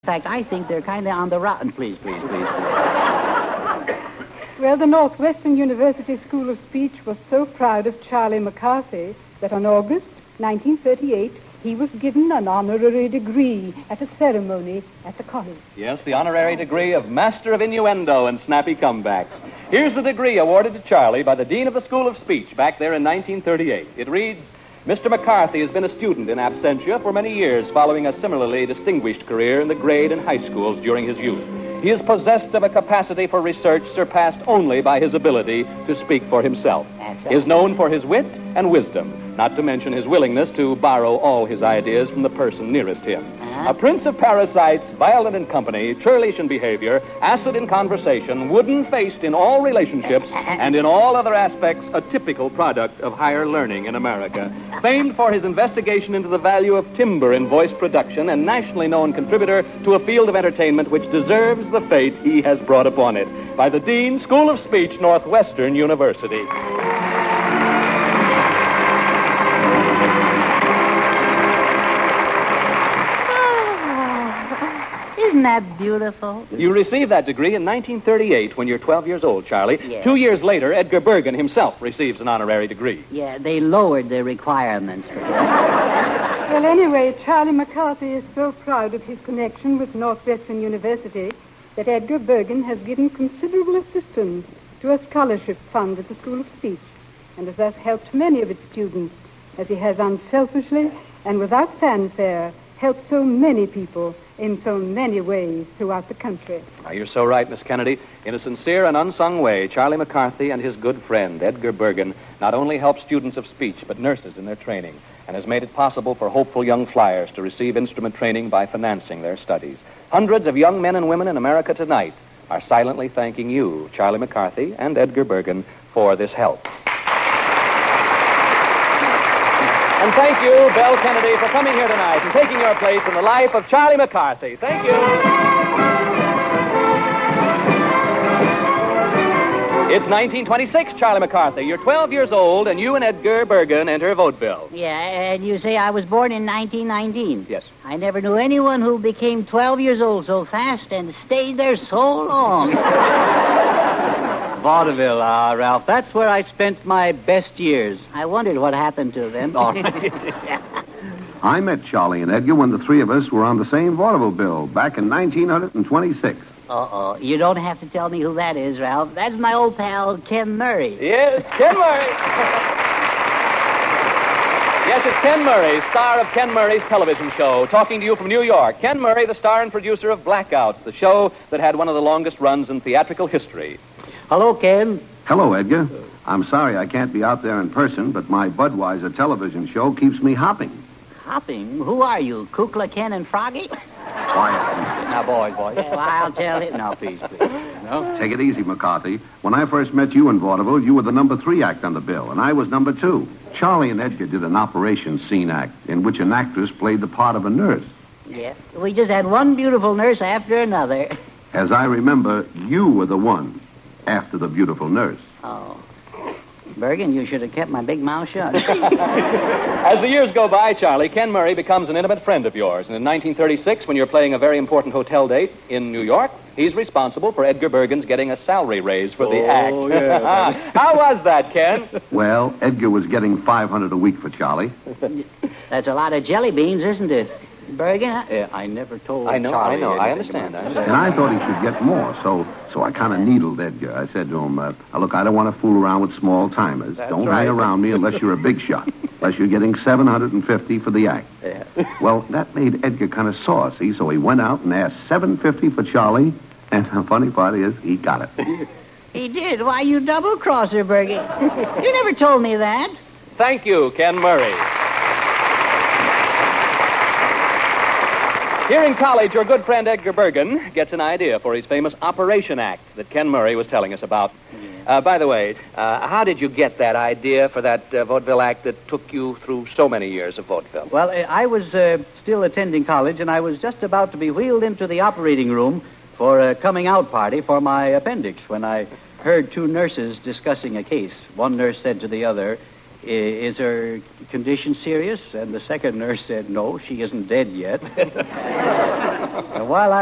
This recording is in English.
In fact, I think they're kind of on the rotten. Please. Well, the Northwestern University School of Speech was so proud of Charlie McCarthy that on August 1938, he was given an honorary degree at a ceremony at the college. Yes, the honorary degree of Master of Innuendo and Snappy Comebacks. Here's the degree awarded to Charlie by the Dean of the School of Speech back there in 1938. It reads, Mr. McCarthy has been a student in absentia for many years, following a similarly distinguished career in the grade and high schools during his youth. He is possessed of a capacity for research surpassed only by his ability to speak for himself. He is known for his wit and wisdom, not to mention his willingness to borrow all his ideas from the person nearest him. A prince of parasites, violent in company, churlish in behavior, acid in conversation, wooden-faced in all relationships, and in all other aspects, a typical product of higher learning in America. Famed for his investigation into the value of timbre in voice production, and nationally known contributor to a field of entertainment which deserves the fate he has brought upon it. By the Dean, School of Speech, Northwestern University. Isn't that beautiful? You received that degree in 1938 when you're 12 years old, Charlie. Yeah. 2 years later, Edgar Bergen himself receives an honorary degree. Yeah, they lowered the requirements for that. Well, anyway, Charlie McCarthy is so proud of his connection with Northwestern University that Edgar Bergen has given considerable assistance to a scholarship fund at the School of Speech, and has thus helped many of its students, as he has unselfishly and without fanfare helped so many people in so many ways throughout the country. You're so right, Miss Kennedy. In a sincere and unsung way, Charlie McCarthy and his good friend, Edgar Bergen, not only help students of speech, but nurses in their training, and has made it possible for hopeful young flyers to receive instrument training by financing their studies. Hundreds of young men and women in America tonight are silently thanking you, Charlie McCarthy and Edgar Bergen, for this help. And thank you, Belle Kennedy, for coming here tonight and taking your place in the life of Charlie McCarthy. Thank you. It's 1926, Charlie McCarthy. You're 12 years old, and you and Edgar Bergen enter vaudeville. Yeah, and you say I was born in 1919. Yes. I never knew anyone who became 12 years old so fast and stayed there so long. Vaudeville, Ralph. That's where I spent my best years. I wondered what happened to them. I met Charlie and Edgar when the three of us were on the same vaudeville bill back in 1926. Uh-oh. You don't have to tell me who that is, Ralph. That's my old pal, Ken Murray. Yes, Ken Murray. Yes, it's Ken Murray, star of Ken Murray's television show, talking to you from New York. Ken Murray, the star and producer of Blackouts, the show that had one of the longest runs in theatrical history. Hello, Ken. Hello, Edgar. I'm sorry I can't be out there in person, but my Budweiser television show keeps me hopping. Hopping? Who are you, Kukla, Ken, and Froggy? Quiet. Now, boys. Well, I'll tell him. Now, please. No? Take it easy, McCarthy. When I first met you in vaudeville, you were the number 3 act on the bill, and I was number 2. Charlie and Edgar did an operation scene act in which an actress played the part of a nurse. Yeah. We just had one beautiful nurse after another. As I remember, you were the one after the beautiful nurse. Oh. Bergen, you should have kept my big mouth shut. As the years go by, Charlie, Ken Murray becomes an intimate friend of yours. And in 1936, when you're playing a very important hotel date in New York, he's responsible for Edgar Bergen's getting a salary raise for the act. Yeah. How was that, Ken? Well, Edgar was getting $500 a week for Charlie. That's a lot of jelly beans, isn't it? Bergen? I never told I know, Charlie. I understand. And I thought he should get more, so I kind of needled Edgar. I said to him, look, I don't want to fool around with small-timers. Don't hang around me unless you're a big shot, unless you're getting $750 for the act. Yeah. Well, that made Edgar kind of saucy, so he went out and asked $750 for Charlie, and the funny part is he got it. He did? Why, you double-crosser, Bergen. You never told me that. Thank you, Ken Murray. Here in college, your good friend Edgar Bergen gets an idea for his famous operation act that Ken Murray was telling us about. By the way, how did you get that idea for that vaudeville act that took you through so many years of vaudeville? Well, I was still attending college, and I was just about to be wheeled into the operating room for a coming-out party for my appendix when I heard two nurses discussing a case. One nurse said to the other, Is her condition serious? And the second nurse said, no, she isn't dead yet. While I